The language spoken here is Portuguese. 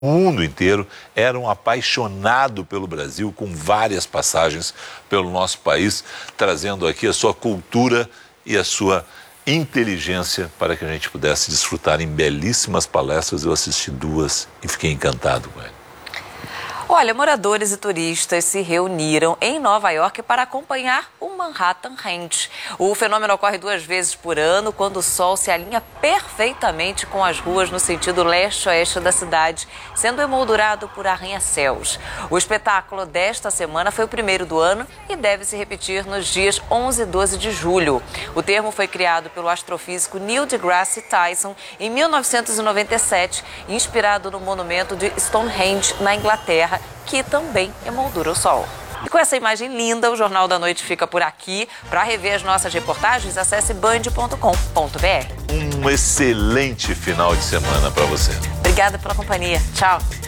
O mundo inteiro era um apaixonado pelo Brasil, com várias passagens pelo nosso país, trazendo aqui a sua cultura e a sua inteligência para que a gente pudesse desfrutar em belíssimas palestras. Eu assisti 2 e fiquei encantado com ele. Olha, moradores e turistas se reuniram em Nova York para acompanhar o Manhattan Rent. O fenômeno ocorre 2 vezes por ano, quando o sol se alinha perfeitamente com as ruas no sentido leste-oeste da cidade, sendo emoldurado por arranha-céus. O espetáculo desta semana foi o primeiro do ano e deve se repetir nos dias 11 e 12 de julho. O termo foi criado pelo astrofísico Neil deGrasse Tyson em 1997, inspirado no monumento de Stonehenge, na Inglaterra, que também emoldura o sol. E com essa imagem linda, o Jornal da Noite fica por aqui. Para rever as nossas reportagens, acesse band.com.br. Um excelente final de semana para você. Obrigada pela companhia. Tchau.